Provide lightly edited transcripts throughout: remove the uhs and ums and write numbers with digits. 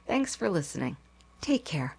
Thanks for listening. Take care.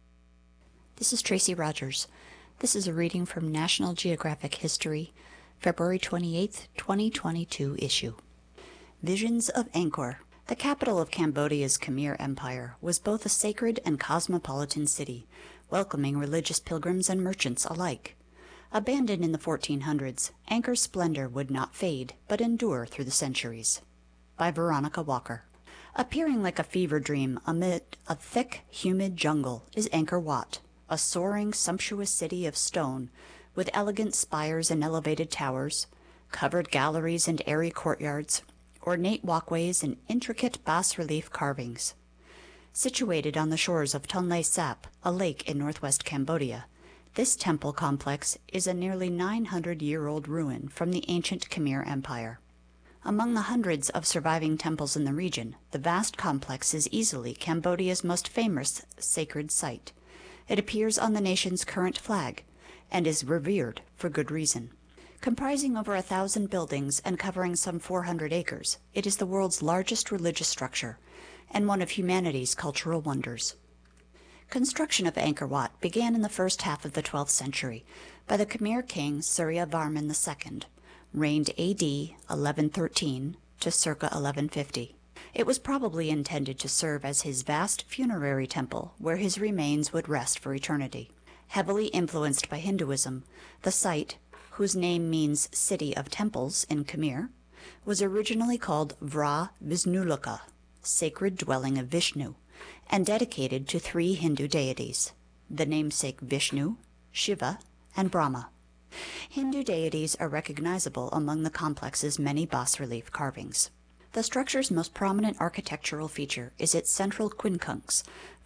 This is Tracy Rogers. This is a reading from National Geographic History, February 28, 2022 issue. Visions of Angkor. The capital of Cambodia's Khmer Empire was both a sacred and cosmopolitan city, welcoming religious pilgrims and merchants alike. Abandoned in the 1400s, Angkor's splendor would not fade, but endure through the centuries. By Veronica Walker. Appearing like a fever dream amid a thick, humid jungle is Angkor Wat, a soaring, sumptuous city of stone, with elegant spires and elevated towers, covered galleries and airy courtyards, ornate walkways and intricate bas-relief carvings. Situated on the shores of Tonle Sap, a lake in northwest Cambodia, this temple complex is a nearly 900-year-old ruin from the ancient Khmer Empire. Among the hundreds of surviving temples in the region, the vast complex is easily Cambodia's most famous sacred site. It appears on the nation's current flag and is revered for good reason. Comprising over 1,000 buildings and covering some 400 acres, it is the world's largest religious structure and one of humanity's cultural wonders. Construction of Angkor Wat began in the first half of the 12th century by the Khmer king Surya Varman II, reigned A.D. 1113 to circa 1150. It was probably intended to serve as his vast funerary temple where his remains would rest for eternity. Heavily influenced by Hinduism, the site, whose name means City of Temples in Khmer, was originally called Vra Visnuloka, Sacred Dwelling of Vishnu, and dedicated to 3 Hindu deities, the namesake Vishnu, Shiva, and Brahma. Hindu deities are recognizable among the complex's many bas-relief carvings. The structure's most prominent architectural feature is its central quincunx,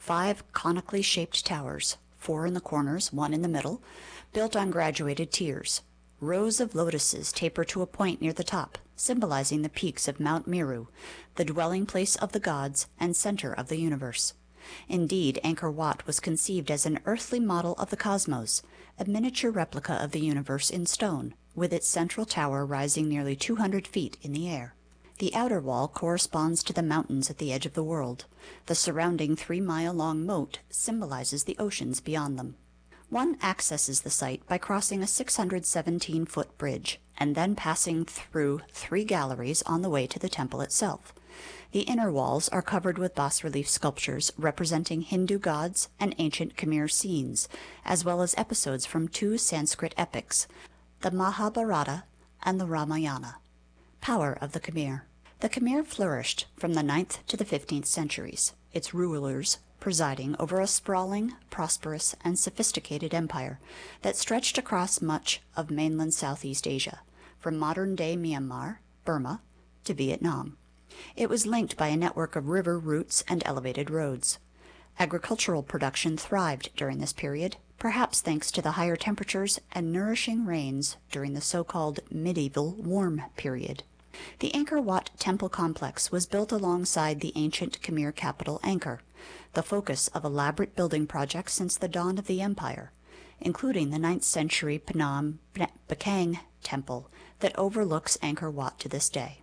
5 conically shaped towers, 4 in the corners, 1 in the middle, built on graduated tiers. Rows of lotuses taper to a point near the top, symbolizing the peaks of Mount Meru, the dwelling place of the gods and center of the universe. Indeed, Angkor Wat was conceived as an earthly model of the cosmos, a miniature replica of the universe in stone, with its central tower rising nearly 200 feet in the air. The outer wall corresponds to the mountains at the edge of the world. The surrounding 3-mile-long moat symbolizes the oceans beyond them. One accesses the site by crossing a 617-foot bridge, and then passing through 3 galleries on the way to the temple itself. The inner walls are covered with bas-relief sculptures representing Hindu gods and ancient Khmer scenes, as well as episodes from 2 Sanskrit epics, the Mahabharata and the Ramayana. Power of the Khmer. The Khmer flourished from the 9th to the 15th centuries, its rulers presiding over a sprawling, prosperous, and sophisticated empire that stretched across much of mainland Southeast Asia, from modern-day Myanmar, Burma, to Vietnam. It was linked by a network of river routes and elevated roads. Agricultural production thrived during this period, perhaps thanks to the higher temperatures and nourishing rains during the so-called medieval warm period. The Angkor Wat temple complex was built alongside the ancient Khmer capital Angkor, the focus of elaborate building projects since the dawn of the empire, including the 9th century Phnom Bakhang temple that overlooks Angkor Wat to this day.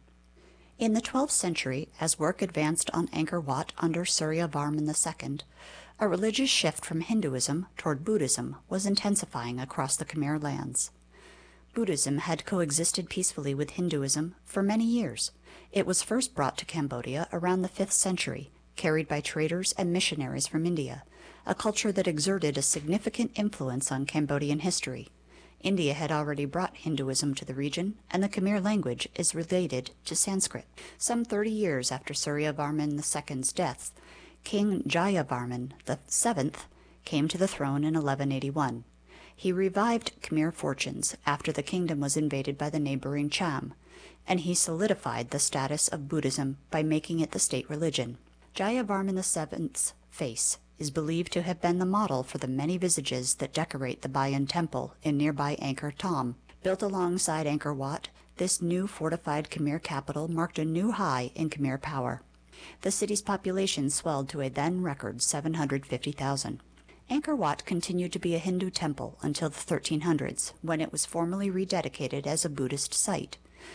In the 12th century, as work advanced on Angkor Wat under Surya Varman II, a religious shift from Hinduism toward Buddhism was intensifying across the Khmer lands. Buddhism had coexisted peacefully with Hinduism for many years. It was first brought to Cambodia around the 5th century, carried by traders and missionaries from India, a culture that exerted a significant influence on Cambodian history. India had already brought Hinduism to the region, and the Khmer language is related to Sanskrit. Some 30 years after Surya Varman II's death, King Jayavarman VII came to the throne in 1181. He revived Khmer fortunes after the kingdom was invaded by the neighboring Cham, and he solidified the status of Buddhism by making it the state religion. Jayavarman VII's face is believed to have been the model for the many visages that decorate the Bayon Temple in nearby Angkor Thom. Built alongside Angkor Wat, this new fortified Khmer capital marked a new high in Khmer power. The city's population swelled to a then record 750,000. Angkor Wat continued to be a Hindu temple until the 1300s, when it was formally rededicated as a Buddhist site.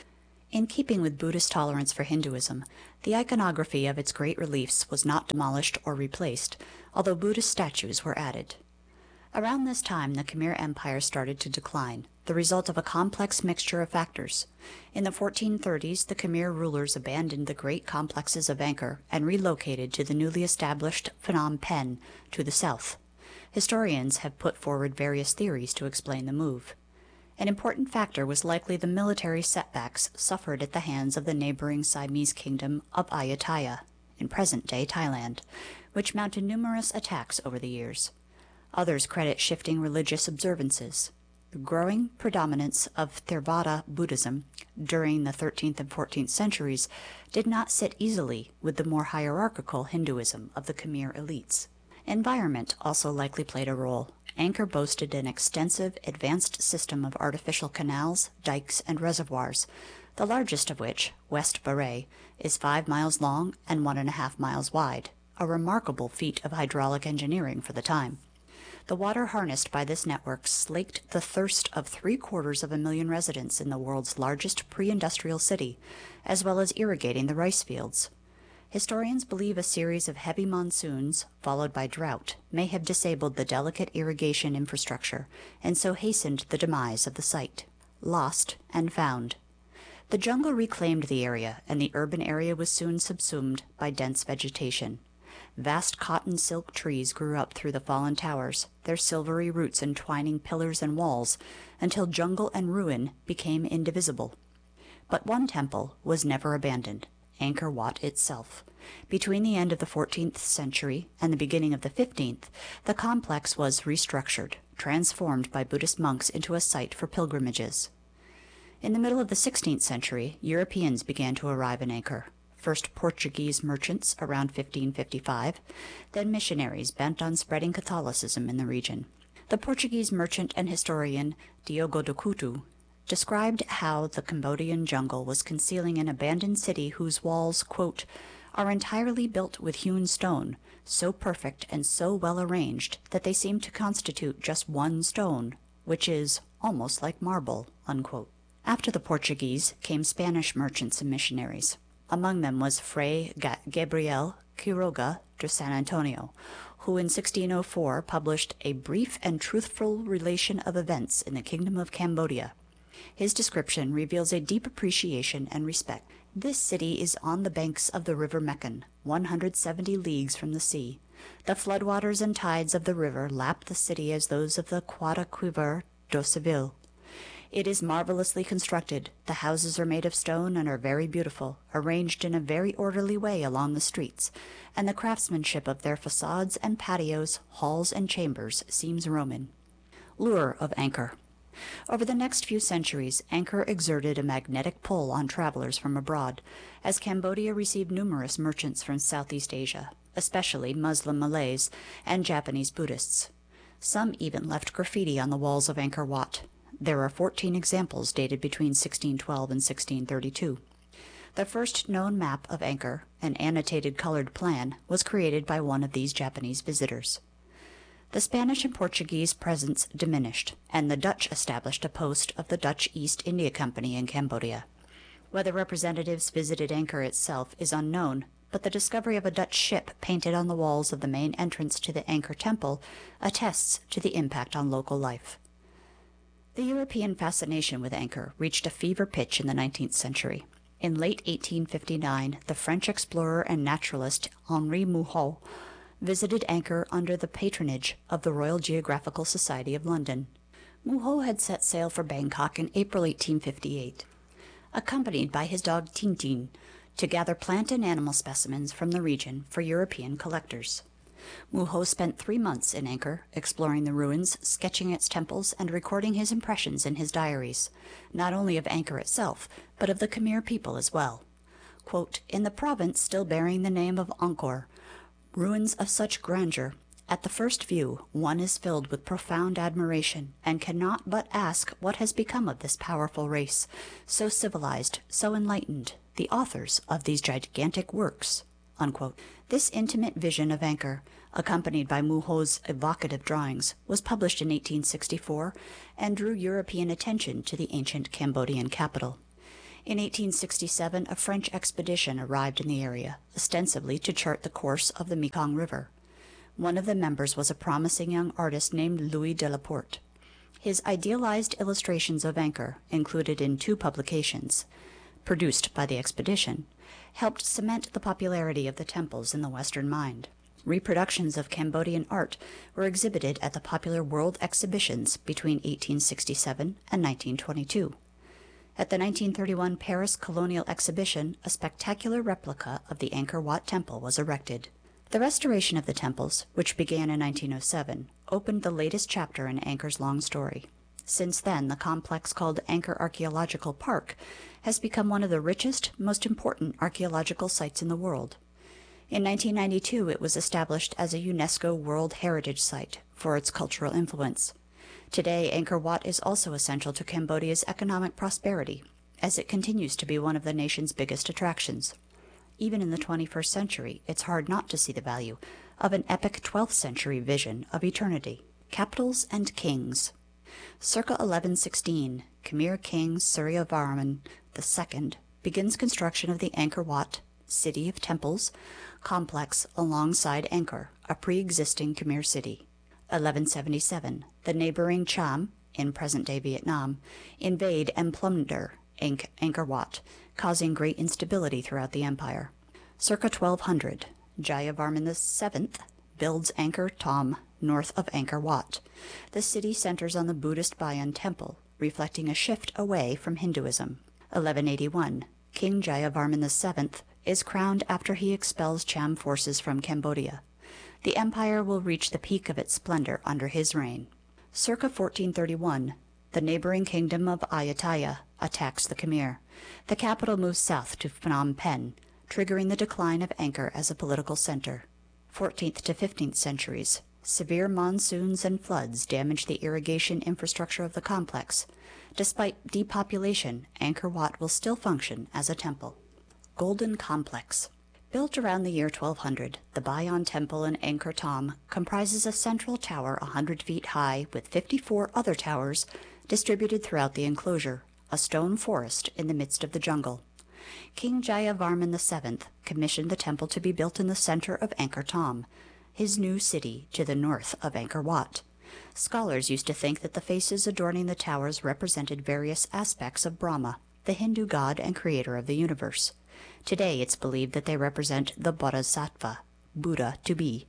In keeping with Buddhist tolerance for Hinduism, the iconography of its great reliefs was not demolished or replaced, although Buddhist statues were added. Around this time, the Khmer Empire started to decline, the result of a complex mixture of factors. In the 1430s, the Khmer rulers abandoned the great complexes of Angkor and relocated to the newly established Phnom Penh to the south. Historians have put forward various theories to explain the move. An important factor was likely the military setbacks suffered at the hands of the neighboring Siamese kingdom of Ayutthaya, in present-day Thailand, which mounted numerous attacks over the years. Others credit shifting religious observances. The growing predominance of Theravada Buddhism during the 13th and 14th centuries did not sit easily with the more hierarchical Hinduism of the Khmer elites. Environment also likely played a role. Angkor boasted an extensive, advanced system of artificial canals, dikes, and reservoirs, the largest of which, West Baray, is 5 miles long and 1.5 miles wide, a remarkable feat of hydraulic engineering for the time. The water harnessed by this network slaked the thirst of 750,000 residents in the world's largest pre-industrial city, as well as irrigating the rice fields. Historians believe a series of heavy monsoons, followed by drought, may have disabled the delicate irrigation infrastructure, and so hastened the demise of the site. Lost and found. The jungle reclaimed the area, and the urban area was soon subsumed by dense vegetation. Vast cotton silk trees grew up through the fallen towers, their silvery roots entwining pillars and walls, until jungle and ruin became indivisible. But one temple was never abandoned, Angkor Wat itself. Between the end of the 14th century and the beginning of the 15th, the complex was restructured, transformed by Buddhist monks into a site for pilgrimages. In the middle of the 16th century, Europeans began to arrive in Angkor. First Portuguese merchants around 1555, then missionaries bent on spreading Catholicism in the region. The Portuguese merchant and historian Diogo de Couto described how the Cambodian jungle was concealing an abandoned city whose walls, quote, are entirely built with hewn stone, so perfect and so well arranged that they seem to constitute just one stone, which is almost like marble, unquote. After the Portuguese came Spanish merchants and missionaries. Among them was Fray Gabriel Quiroga de San Antonio, who in 1604 published A Brief and Truthful Relation of Events in the Kingdom of Cambodia. His description reveals a deep appreciation and respect. This city is on the banks of the river Mekong, 170 leagues from the sea. The floodwaters and tides of the river lap the city as those of the Guadalquivir do Seville. It is marvelously constructed. The houses are made of stone and are very beautiful, arranged in a very orderly way along the streets, and the craftsmanship of their facades and patios, halls and chambers seems Roman. Lure of Angkor. Over the next few centuries, Angkor exerted a magnetic pull on travelers from abroad, as Cambodia received numerous merchants from Southeast Asia, especially Muslim Malays and Japanese Buddhists. Some even left graffiti on the walls of Angkor Wat. There are 14 examples dated between 1612 and 1632. The first known map of Angkor, an annotated colored plan, was created by one of these Japanese visitors. The Spanish and Portuguese presence diminished, and the Dutch established a post of the Dutch East India Company in Cambodia. Whether representatives visited Angkor itself is unknown, but the discovery of a Dutch ship painted on the walls of the main entrance to the Angkor Temple attests to the impact on local life. The European fascination with Angkor reached a fever pitch in the 19th century. In late 1859, the French explorer and naturalist Henri Mouhot visited Angkor under the patronage of the Royal Geographical Society of London. Mouhot had set sail for Bangkok in April 1858, accompanied by his dog Tintin, to gather plant and animal specimens from the region for European collectors. Mouhot spent 3 months in Angkor, exploring the ruins, sketching its temples, and recording his impressions in his diaries, not only of Angkor itself, but of the Khmer people as well. Quote, in the province still bearing the name of Angkor, ruins of such grandeur, at the first view one is filled with profound admiration, and cannot but ask what has become of this powerful race, so civilized, so enlightened, the authors of these gigantic works. Unquote. This intimate vision of Angkor, accompanied by Mouhot's evocative drawings, was published in 1864 and drew European attention to the ancient Cambodian capital. In 1867, a French expedition arrived in the area, ostensibly to chart the course of the Mekong River. One of the members was a promising young artist named Louis de la Porte. His idealized illustrations of Angkor, included in 2 publications, produced by the expedition, helped cement the popularity of the temples in the Western mind. Reproductions of Cambodian art were exhibited at the popular world exhibitions between 1867 and 1922. At the 1931 Paris Colonial Exhibition, a spectacular replica of the Angkor Wat Temple was erected. The restoration of the temples, which began in 1907, opened the latest chapter in Angkor's long story. Since then, the complex called Angkor Archaeological Park has become one of the richest, most important archaeological sites in the world. In 1992, it was established as a UNESCO World Heritage Site for its cultural influence. Today, Angkor Wat is also essential to Cambodia's economic prosperity, as it continues to be one of the nation's biggest attractions. Even in the 21st century, it's hard not to see the value of an epic 12th century vision of eternity. Capitals and Kings. Circa 1116, Khmer King Suryavarman II begins construction of the Angkor Wat City of Temples complex alongside Angkor, a pre-existing Khmer city. 1177, the neighboring Cham, in present-day Vietnam, invade and plunder Angkor Wat, causing great instability throughout the empire. Circa 1200, Jayavarman VII builds Angkor Thom north of Angkor Wat. The city centers on the Buddhist Bayon Temple, reflecting a shift away from Hinduism. 1181, King Jayavarman VII is crowned after he expels Cham forces from Cambodia. The empire will reach the peak of its splendor under his reign. Circa 1431, the neighboring kingdom of Ayutthaya attacks the Khmer. The capital moves south to Phnom Penh, triggering the decline of Angkor as a political center. 14th to 15th centuries, severe monsoons and floods damage the irrigation infrastructure of the complex. Despite depopulation, Angkor Wat will still function as a temple. Golden Complex. Built around the year 1200, the Bayon Temple in Angkor Thom comprises a central tower 100 feet high with 54 other towers distributed throughout the enclosure, a stone forest in the midst of the jungle. King Jayavarman VII commissioned the temple to be built in the center of Angkor Thom, his new city to the north of Angkor Wat. Scholars used to think that the faces adorning the towers represented various aspects of Brahma, the Hindu god and creator of the universe. Today it's believed that they represent the Bodhisattva, Buddha to be,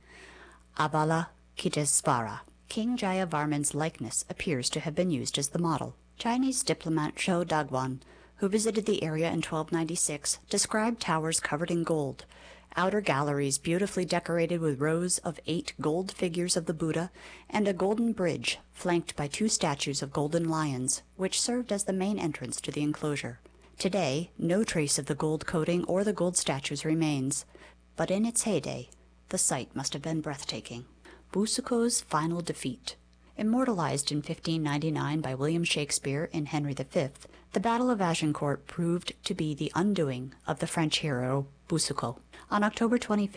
Avalokitesvara. King Jayavarman's likeness appears to have been used as the model. Chinese diplomat Zhou Daguan, who visited the area in 1296, described towers covered in gold, outer galleries beautifully decorated with rows of 8 gold figures of the Buddha, and a golden bridge flanked by 2 statues of golden lions, which served as the main entrance to the enclosure. Today, no trace of the gold coating or the gold statues remains, but in its heyday, the sight must have been breathtaking. Busuko's final defeat. Immortalized in 1599 by William Shakespeare in Henry V, the Battle of Agincourt proved to be the undoing of the French hero Busuko. On October 25,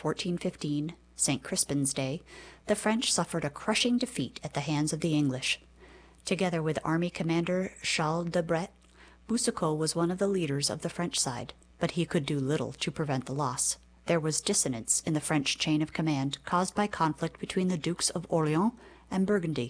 1415, St. Crispin's Day, the French suffered a crushing defeat at the hands of the English. Together with army commander Charles de Brett, Busuko was one of the leaders of the French side, but he could do little to prevent the loss. There was dissonance in the French chain of command caused by conflict between the Dukes of Orleans and Burgundy.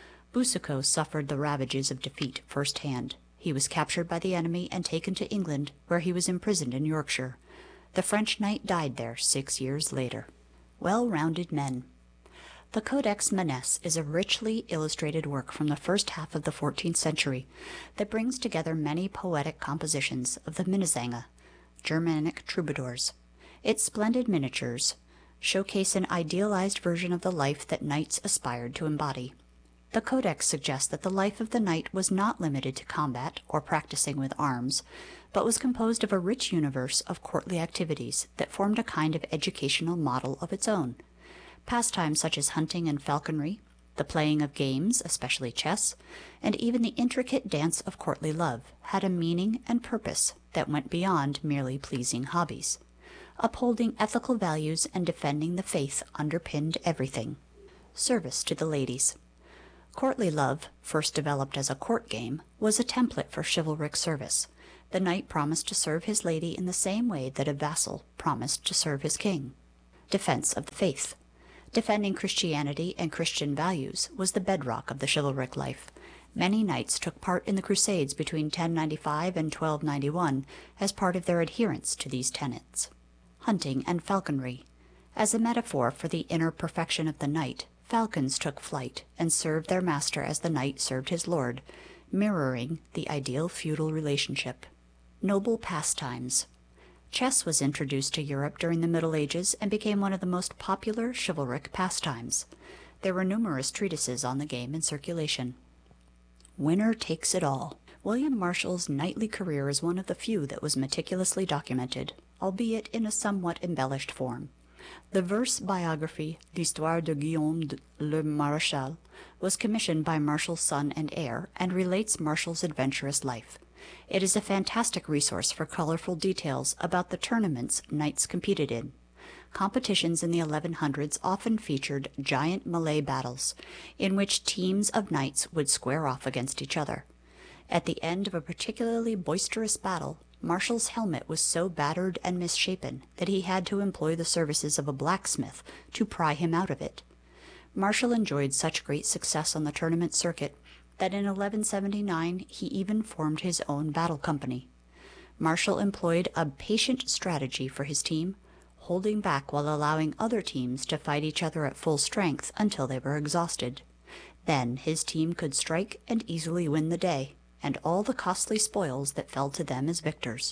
Busuko suffered the ravages of defeat firsthand. He was captured by the enemy and taken to England, where he was imprisoned in Yorkshire. The French knight died there 6 years later. Well-rounded men. The Codex Manesse is a richly illustrated work from the first half of the 14th century that brings together many poetic compositions of the Minnesänger, Germanic troubadours. Its splendid miniatures showcase an idealized version of the life that knights aspired to embody. The Codex suggests that the life of the knight was not limited to combat or practicing with arms, but was composed of a rich universe of courtly activities that formed a kind of educational model of its own. Pastimes such as hunting and falconry, the playing of games, especially chess, and even the intricate dance of courtly love had a meaning and purpose that went beyond merely pleasing hobbies. Upholding ethical values and defending the faith underpinned everything. Service to the ladies. Courtly love, first developed as a court game, was a template for chivalric service. The knight promised to serve his lady in the same way that a vassal promised to serve his king. Defense of the faith. Defending Christianity and Christian values was the bedrock of the chivalric life. Many knights took part in the Crusades between 1095 and 1291 as part of their adherence to these tenets. Hunting and falconry. As a metaphor for the inner perfection of the knight, falcons took flight and served their master as the knight served his lord, mirroring the ideal feudal relationship. Noble pastimes. Chess was introduced to Europe during the Middle Ages and became one of the most popular chivalric pastimes. There were numerous treatises on the game in circulation. Winner takes it all. William Marshall's knightly career is one of the few that was meticulously documented, albeit in a somewhat embellished form. The verse biography L'Histoire de Guillaume le Maréchal was commissioned by Marshall's son and heir and relates Marshall's adventurous life. It is a fantastic resource for colorful details about the tournaments knights competed in. Competitions in the 1100s often featured giant melee battles, in which teams of knights would square off against each other. At the end of a particularly boisterous battle, Marshall's helmet was so battered and misshapen that he had to employ the services of a blacksmith to pry him out of it. Marshall enjoyed such great success on the tournament circuit that in 1179 he even formed his own battle company. Marshall employed a patient strategy for his team, holding back while allowing other teams to fight each other at full strength until they were exhausted. Then his team could strike and easily win the day, and all the costly spoils that fell to them as victors.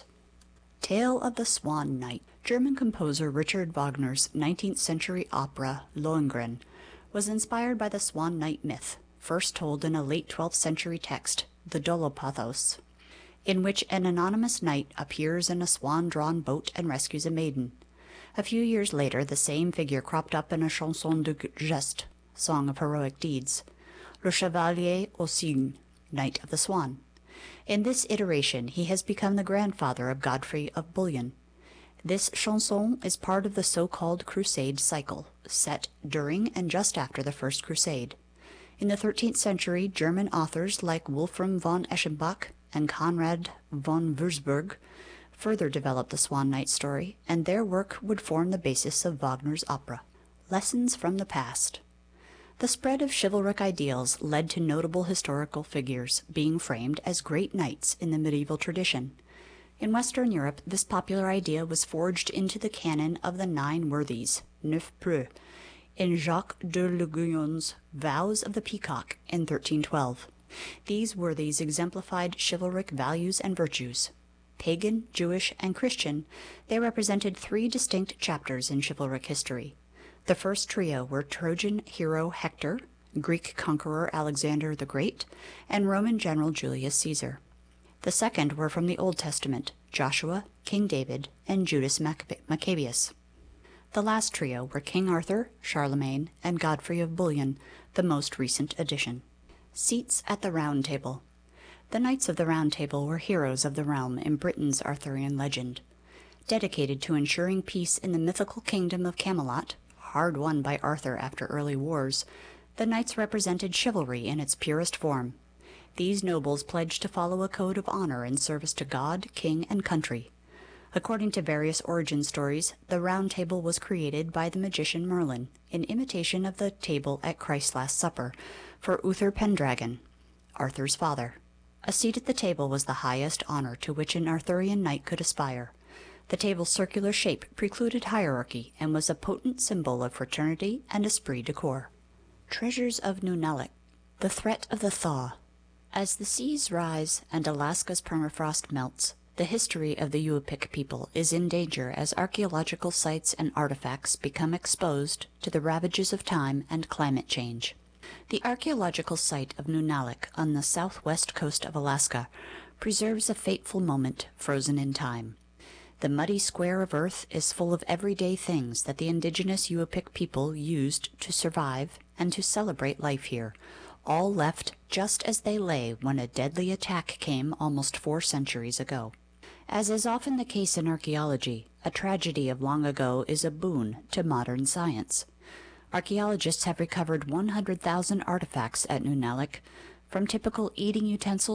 Tale of the Swan Knight. German composer Richard Wagner's 19th century opera Lohengrin was inspired by the Swan Knight myth, first told in a late 12th century text, the Dolopathos, in which an anonymous knight appears in a swan-drawn boat and rescues a maiden. A few years later, the same figure cropped up in a chanson de geste, song of heroic deeds, Le Chevalier au Cygne, Knight of the Swan. In this iteration, he has become the grandfather of Godfrey of Bouillon. This chanson is part of the so-called Crusade cycle, set during and just after the First Crusade. In the 13th century, German authors like Wolfram von Eschenbach and Conrad von Würzburg further developed the Swan Knight story, and their work would form the basis of Wagner's opera. Lessons from the past. The spread of chivalric ideals led to notable historical figures being framed as great knights in the medieval tradition. In Western Europe, this popular idea was forged into the canon of the Nine Worthies, Neuf Preux, in Jacques de L'Aiguillon's Vows of the Peacock in 1312. These worthies exemplified chivalric values and virtues. Pagan, Jewish, and Christian, they represented three distinct chapters in chivalric history. The first trio were Trojan hero Hector, Greek conqueror Alexander the Great, and Roman general Julius Caesar. The second were from the Old Testament, Joshua, King David, and Judas Maccabeus. The last trio were King Arthur, Charlemagne, and Godfrey of Bouillon, the most recent addition. Seats at the Round Table. The Knights of the Round Table were heroes of the realm in Britain's Arthurian legend. Dedicated to ensuring peace in the mythical kingdom of Camelot, hard won by Arthur after early wars, the knights represented chivalry in its purest form. These nobles pledged to follow a code of honor in service to God, king, and country. According to various origin stories, the Round Table was created by the magician Merlin, in imitation of the table at Christ's Last Supper, for Uther Pendragon, Arthur's father. A seat at the table was the highest honor to which an Arthurian knight could aspire. The table's circular shape precluded hierarchy and was a potent symbol of fraternity and esprit de corps. Treasures of Nunalak. The threat of the thaw. As the seas rise and Alaska's permafrost melts, the history of the Yupik people is in danger as archaeological sites and artifacts become exposed to the ravages of time and climate change. The archaeological site of Nunalak on the southwest coast of Alaska preserves a fateful moment frozen in time. The muddy square of earth is full of everyday things that the indigenous Yupik people used to survive and to celebrate life here, all left just as they lay when a deadly attack came almost 4 centuries ago. As is often the case in archaeology, a tragedy of long ago is a boon to modern science. Archaeologists have recovered 100,000 artifacts at Nunalak, from typical eating utensils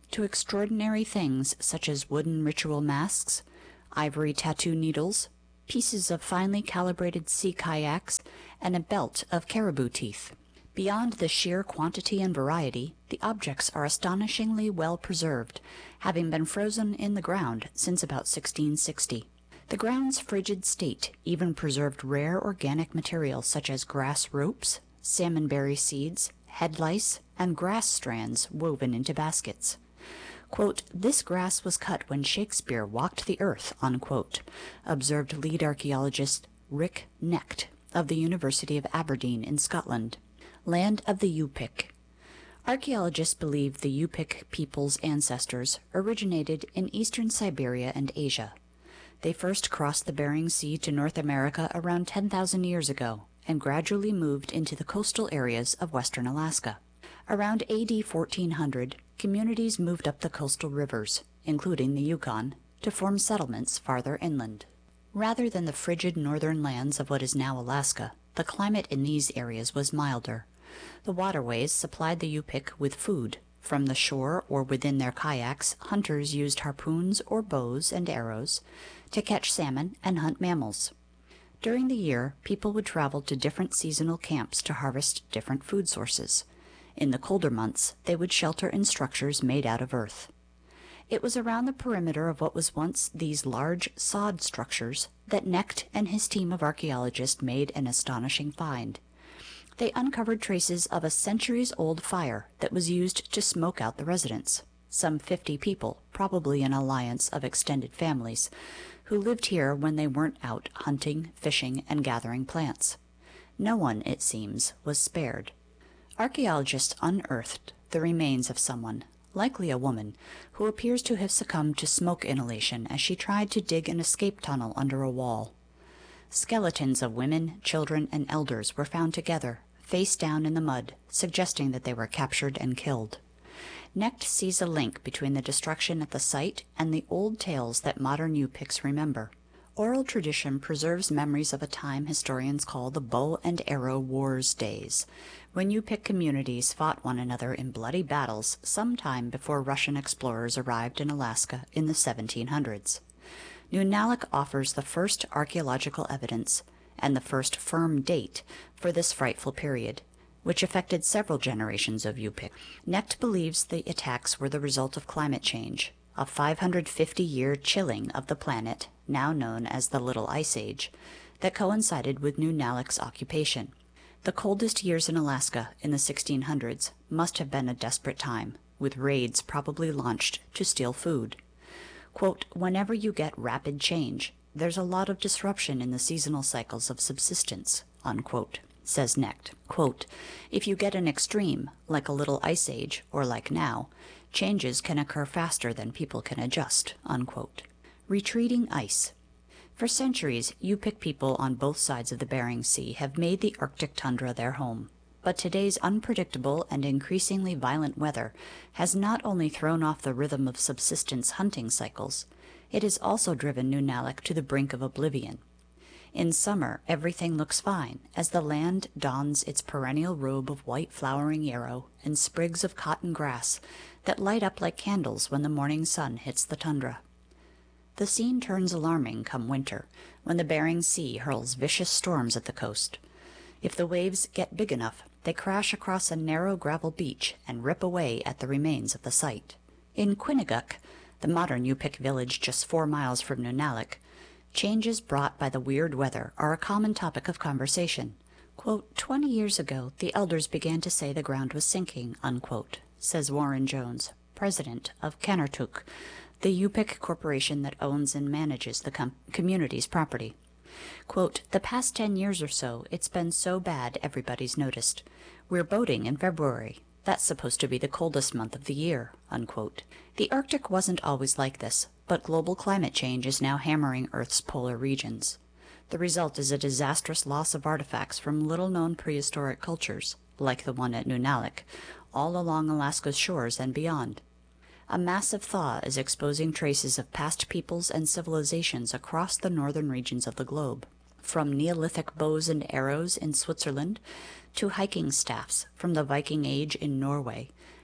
to extraordinary things such as wooden ritual masks, ivory tattoo needles, pieces of finely calibrated sea kayaks, and a belt of caribou teeth. Beyond the sheer quantity and variety, the objects are astonishingly well preserved, having been frozen in the ground since about 1660. The ground's frigid state even preserved rare organic materials such as grass ropes, salmonberry seeds, head lice, and grass strands woven into baskets. Quote, "This grass was cut when Shakespeare walked the earth," unquote, observed lead archaeologist Rick Knecht of the University of Aberdeen in Scotland. Land of the Yupik. Archaeologists believe the Yupik people's ancestors originated in eastern Siberia and Asia. They first crossed the Bering Sea to North America around 10,000 years ago and gradually moved into the coastal areas of western Alaska. Around AD 1400, communities moved up the coastal rivers, including the Yukon, to form settlements farther inland. Rather than the frigid northern lands of what is now Alaska, the climate in these areas was milder. The waterways supplied the Yupik with food. From the shore or within their kayaks, hunters used harpoons or bows and arrows to catch salmon and hunt mammals. During the year, people would travel to different seasonal camps to harvest different food sources. In the colder months, they would shelter in structures made out of earth. It was around the perimeter of what was once these large sod structures that Knecht and his team of archaeologists made an astonishing find. They uncovered traces of a centuries-old fire that was used to smoke out the residents. Some 50 people, probably an alliance of extended families, who lived here when they weren't out hunting, fishing, and gathering plants. No one, it seems, was spared. Archaeologists unearthed the remains of someone, likely a woman, who appears to have succumbed to smoke inhalation as she tried to dig an escape tunnel under a wall. Skeletons of women, children, and elders were found together, face down in the mud, suggesting that they were captured and killed. Knecht sees a link between the destruction at the site and the old tales that modern Yupiks remember. Oral tradition preserves memories of a time historians call the Bow and Arrow Wars days, when Yupik communities fought one another in bloody battles sometime before Russian explorers arrived in Alaska in the 1700s. Nunalak offers the first archaeological evidence and the first firm date for this frightful period, which affected several generations of Yupik. Knecht believes the attacks were the result of climate change, a 550-year chilling of the planet, now known as the Little Ice Age, that coincided with Nunalak's occupation. The coldest years in Alaska in the 1600s must have been a desperate time, with raids probably launched to steal food. Quote, "Whenever you get rapid change, there's a lot of disruption in the seasonal cycles of subsistence," unquote, says Knecht. Quote, "If you get an extreme, like a little ice age, or like now, changes can occur faster than people can adjust," unquote. Retreating ice. For centuries, Yupik people on both sides of the Bering Sea have made the Arctic tundra their home. But today's unpredictable and increasingly violent weather has not only thrown off the rhythm of subsistence hunting cycles, it has also driven Nunalak to the brink of oblivion. In summer, everything looks fine as the land dons its perennial robe of white flowering yarrow and sprigs of cotton grass that light up like candles when the morning sun hits the tundra. The scene turns alarming come winter, when the Bering Sea hurls vicious storms at the coast. If the waves get big enough, they crash across a narrow gravel beach and rip away at the remains of the site. In Quinnipiac, the modern Yupik village just 4 miles from Nunalak, changes brought by the weird weather are a common topic of conversation. Quote, 20 years ago, the elders began to say the ground was sinking, unquote, says Warren Jones, president of Kanartuk, the Yupik corporation that owns and manages the community's property. Quote, "The past 10 years or so, it's been so bad everybody's noticed. We're boating in February. That's supposed to be the coldest month of the year," unquote. The Arctic wasn't always like this, but global climate change is now hammering Earth's polar regions. The result is a disastrous loss of artifacts from little-known prehistoric cultures, like the one at Nunalak, all along Alaska's shores and beyond. A massive thaw is exposing traces of past peoples and civilizations across the northern regions of the globe, from Neolithic bows and arrows in Switzerland to hiking staffs from the Viking Age in Norway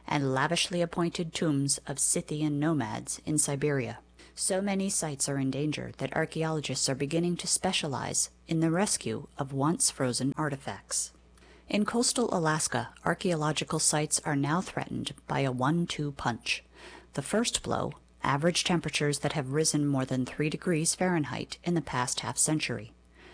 and lavishly appointed tombs of Scythian nomads in Siberia. So many sites are in danger that archaeologists are beginning to specialize in the rescue of once frozen artifacts. In coastal Alaska, archaeological sites are now threatened by a 1-2 punch. The first blow, average temperatures that have risen more than 3 degrees Fahrenheit in the past half-century.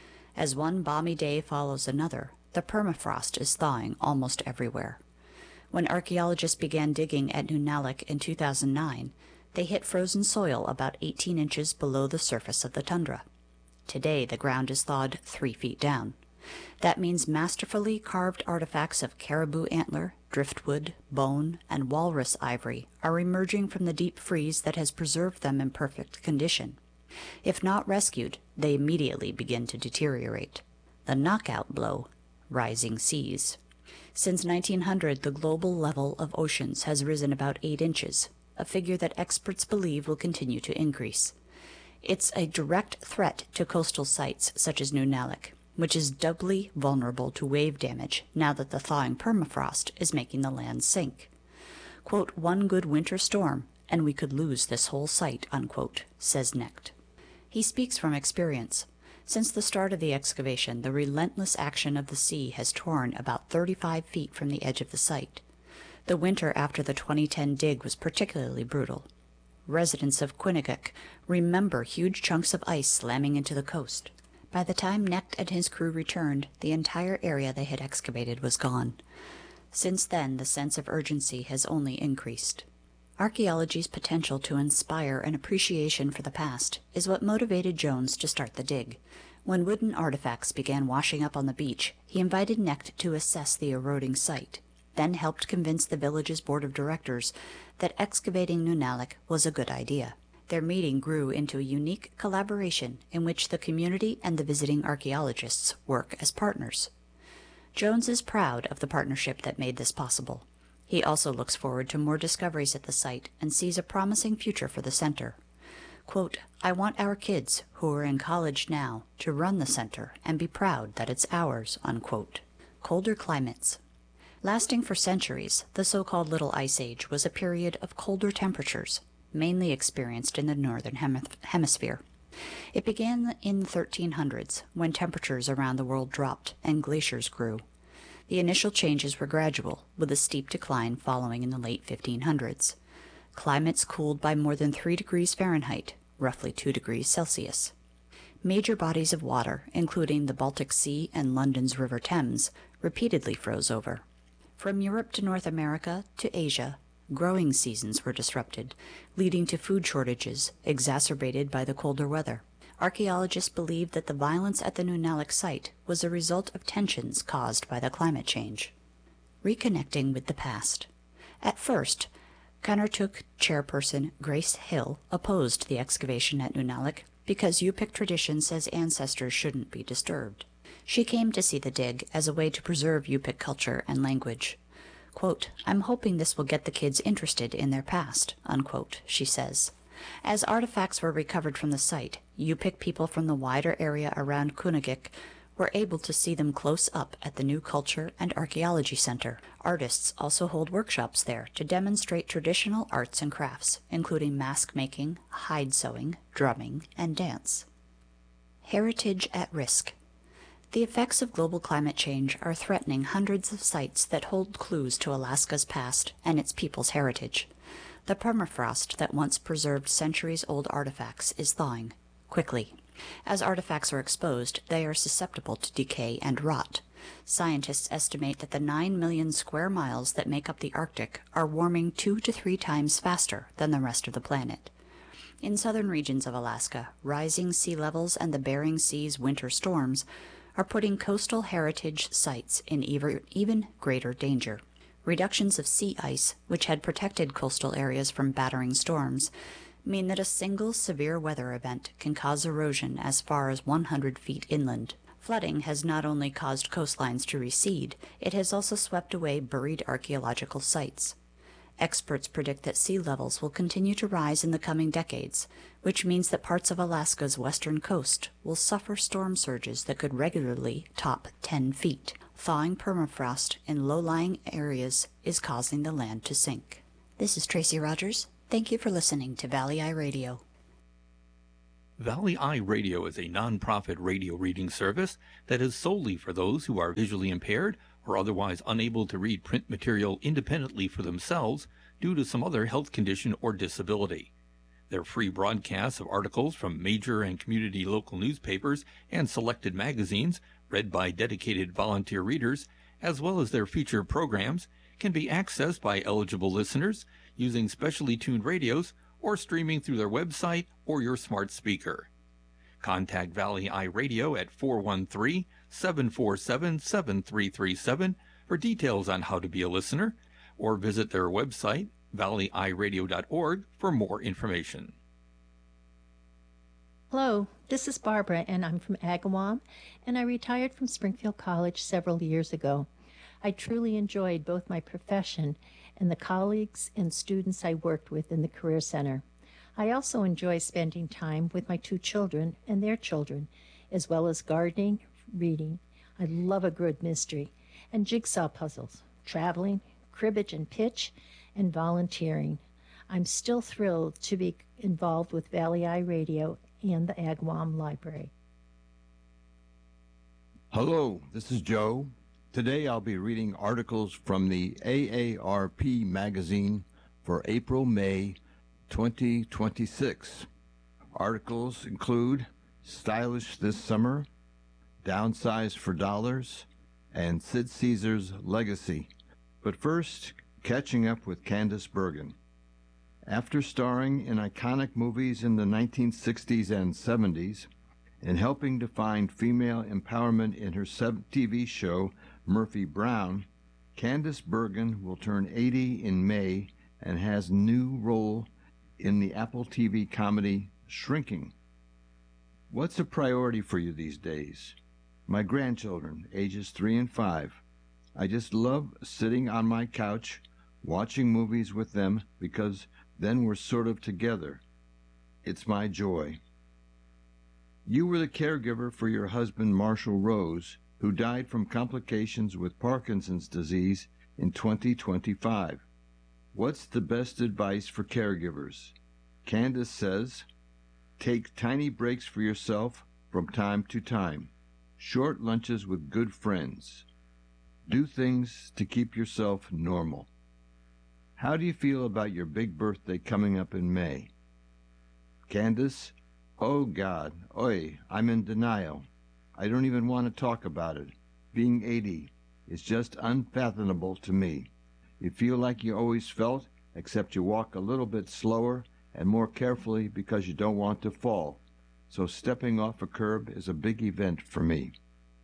As one balmy day follows another, the permafrost is thawing almost everywhere. When archaeologists began digging at Nunalak in 2009, they hit frozen soil about 18 inches below the surface of the tundra. Today, the ground is thawed 3 feet down. That means masterfully carved artifacts of caribou antler, driftwood, bone, and walrus ivory are emerging from the deep freeze that has preserved them in perfect condition. If not rescued, they immediately begin to deteriorate. The knockout blow: rising seas. Since 1900, the global level of oceans has risen about 8 inches, a figure that experts believe will continue to increase. It's a direct threat to coastal sites such as Nunalak, which is doubly vulnerable to wave damage now that the thawing permafrost is making the land sink. Quote, "One good winter storm, and we could lose this whole site," unquote, says Knecht. He speaks from experience. Since the start of the excavation, the relentless action of the sea has torn about 35 feet from the edge of the site. The winter after the 2010 dig was particularly brutal. Residents of Quinnipiac remember huge chunks of ice slamming into the coast. By the time Knecht and his crew returned, the entire area they had excavated was gone. Since then, the sense of urgency has only increased. Archaeology's potential to inspire an appreciation for the past is what motivated Jones to start the dig. When wooden artifacts began washing up on the beach, he invited Knecht to assess the eroding site, then helped convince the village's board of directors that excavating Nunalak was a good idea. Their meeting grew into a unique collaboration in which the community and the visiting archaeologists work as partners. Jones is proud of the partnership that made this possible. He also looks forward to more discoveries at the site and sees a promising future for the center. Quote, "I want our kids, who are in college now, to run the center and be proud that it's ours," unquote. Colder climates. Lasting for centuries, the so-called Little Ice Age was a period of colder temperatures, mainly experienced in the northern hemisphere. It began in the 1300s, when temperatures around the world dropped and glaciers grew. The initial changes were gradual, with a steep decline following in the late 1500s. Climates cooled by more than 3 degrees Fahrenheit, roughly 2 degrees Celsius. Major bodies of water, including the Baltic Sea and London's River Thames, repeatedly froze over. From Europe to North America to Asia, growing seasons were disrupted, leading to food shortages exacerbated by the colder weather. Archaeologists believe that the violence at the Nunalak site was a result of tensions caused by the climate change. Reconnecting with the past. At first, Kanartuk chairperson Grace Hill opposed the excavation at Nunalak because Yupik tradition says ancestors shouldn't be disturbed. She came to see the dig as a way to preserve Yupik culture and language. Quote, "I'm hoping this will get the kids interested in their past," unquote, she says. As artifacts were recovered from the site, Yupik people from the wider area around Quinnipiac were able to see them close up at the new Culture and Archaeology Center. Artists also hold workshops there to demonstrate traditional arts and crafts, including mask making, hide sewing, drumming, and dance. Heritage at risk. The effects of global climate change are threatening hundreds of sites that hold clues to Alaska's past and its people's heritage. The permafrost that once preserved centuries-old artifacts is thawing quickly. As artifacts are exposed, they are susceptible to decay and rot. Scientists estimate that the 9 million square miles that make up the Arctic are warming 2 to 3 times faster than the rest of the planet. In southern regions of Alaska, rising sea levels and the Bering Sea's winter storms are putting coastal heritage sites in even greater danger. Reductions of sea ice, which had protected coastal areas from battering storms, mean that a single severe weather event can cause erosion as far as 100 feet inland. Flooding has not only caused coastlines to recede, it has also swept away buried archaeological sites. Experts predict that sea levels will continue to rise in the coming decades, which means that parts of Alaska's western coast will suffer storm surges that could regularly top 10 feet. thawing permafrost in low-lying areas is causing the land to sink. This is Tracy Rogers. Thank you for listening to Valley Eye Radio. Valley Eye Radio is a nonprofit radio reading service that is solely for those who are visually impaired or otherwise unable to read print material independently for themselves due to some other health condition or disability. Their free broadcasts of articles from major and community local newspapers and selected magazines, read by dedicated volunteer readers, as well as their featured programs, can be accessed by eligible listeners using specially tuned radios or streaming through their website or your smart speaker. Contact Valley Eye Radio at 413-747-7337 for details on how to be a listener, or visit their website, valleyeyeradio.org, for more information. Hello, this is Barbara, and I'm from Agawam, and I retired from Springfield College several years ago. I truly enjoyed both my profession and the colleagues and students I worked with in the Career Center. I also enjoy spending time with my 2 children and their children, as well as gardening, reading. I love a good mystery, and jigsaw puzzles, traveling, cribbage and pitch, and volunteering. I'm still thrilled to be involved with Valley Eye Radio and the Agawam Library. Hello, this is Joe. Today I'll be reading articles from the AARP magazine for April-May 2026. Articles include Stylish This Summer, Downsize for Dollars, and Sid Caesar's Legacy. But first, catching up with Candice Bergen. After starring in iconic movies in the 1960s and 70s, and helping define female empowerment in her TV show Murphy Brown, Candice Bergen will turn 80 in May and has a new role in the Apple TV comedy Shrinking. What's a priority for you these days? My grandchildren, ages 3 and 5. I just love sitting on my couch, watching movies with them, because then we're sort of together. It's my joy. You were the caregiver for your husband, Marshall Rose, who died from complications with Parkinson's disease in 2025. What's the best advice for caregivers? Candice says, take tiny breaks for yourself from time to time. Short lunches with good friends. Do things to keep yourself normal. How do you feel about your big birthday coming up in May? Candice, oh God, I'm in denial. I don't even want to talk about it. Being 80 is just unfathomable to me. You feel like you always felt, except you walk a little bit slower and more carefully because you don't want to fall. So stepping off a curb is a big event for me.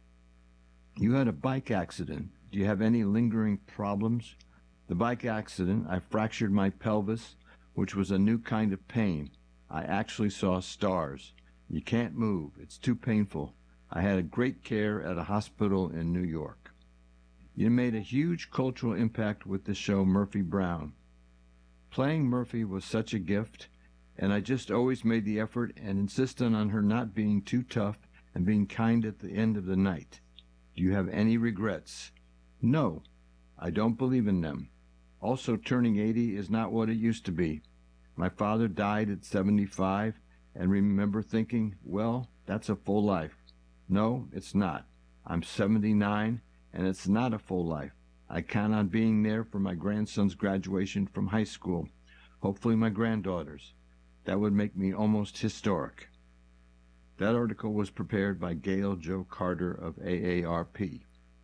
You had a bike accident. Do you have any lingering problems? The bike accident, I fractured my pelvis, which was a new kind of pain. I actually saw stars. You can't move. It's too painful. I had a great care at a hospital in New York. You made a huge cultural impact with the show Murphy Brown. Playing Murphy was such a gift, and I just always made the effort and insisted on her not being too tough and being kind at the end of the night. Do you have any regrets? No, I don't believe in them. Also, turning 80 is not what it used to be. My father died at 75, and remember thinking, well, that's a full life. No, it's not. I'm 79, and it's not a full life. I count on being there for my grandson's graduation from high school, hopefully my granddaughter's. That would make me almost historic. That article was prepared by Gail Jo Carter of AARP.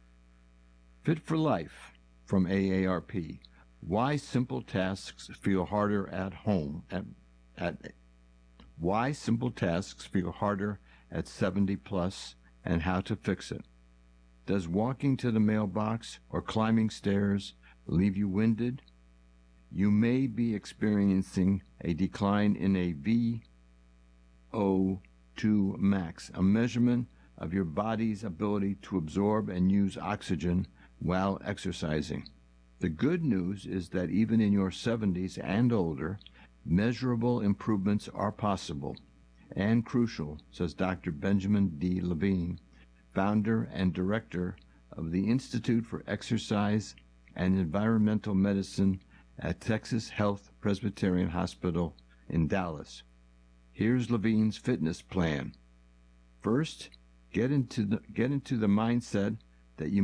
Fit for Life from AARP. Why simple tasks feel harder at home why simple tasks feel harder at 70 plus and how to fix it. Does walking to the mailbox or climbing stairs leave you winded? You may be experiencing a decline in a VO2 max, a measurement of your body's ability to absorb and use oxygen while exercising. The good news is that even in your 70s and older, measurable improvements are possible and crucial, says Dr. Benjamin D. Levine, founder and director of the Institute for Exercise and Environmental Medicine at Texas Health Presbyterian Hospital in Dallas. Here's Levine's fitness plan. First, get into the mindset